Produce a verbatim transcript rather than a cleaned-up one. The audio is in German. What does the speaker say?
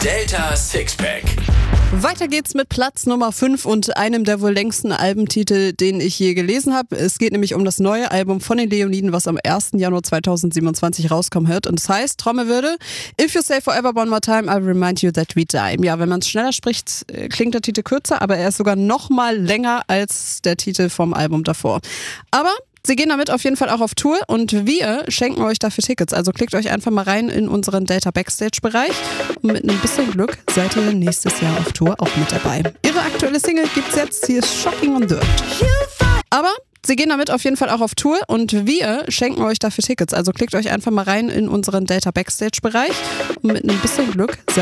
Delta Sixpack. Weiter geht's mit Platz Nummer fünf und einem der wohl längsten Albentitel, den ich je gelesen habe. Es geht nämlich um das neue Album von den Leoniden, was am ersten Januar zweitausendsiebenundzwanzig rauskommen wird. Und es heißt, Trommelwirbel, If you say forever one more time, I'll remind you that we die. Ja, wenn man es schneller spricht, klingt der Titel kürzer, aber er ist sogar noch mal länger als der Titel vom Album davor. Aber sie gehen damit auf jeden Fall auch auf Tour und wir schenken euch dafür Tickets. Also klickt euch einfach mal rein in unseren Delta Backstage-Bereich und mit ein bisschen Glück seid ihr nächstes Jahr auf Tour auch mit dabei. Ihre aktuelle Single gibt's jetzt, sie ist Shocking on Dirt. Aber sie gehen damit auf jeden Fall auch auf Tour und wir schenken euch dafür Tickets. Also klickt euch einfach mal rein in unseren Delta Backstage-Bereich und mit ein bisschen Glück seid